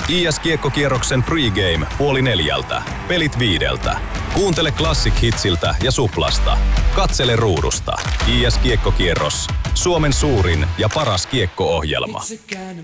IS-kiekkokierroksen pregame 3:30. Pelit 5. Kuuntele Classic Hitsiltä ja Suplasta. Katsele ruudusta. IS-kiekkokierros. Suomen suurin ja paras kiekko-ohjelma.